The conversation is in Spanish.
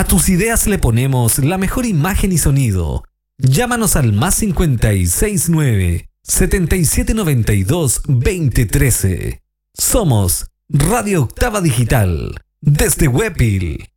A tus ideas le ponemos la mejor imagen y sonido. Llámanos al +569 7792 2013. Somos Radio Octava Digital, desde Huepil.